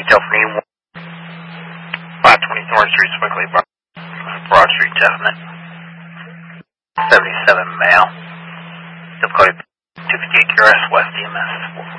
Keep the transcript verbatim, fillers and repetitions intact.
detail for you. five twenty Thorn Street, Swickley, Broad Street, definite. seventy-seven male. Zip code two fifty-eight Q R S, West E M S.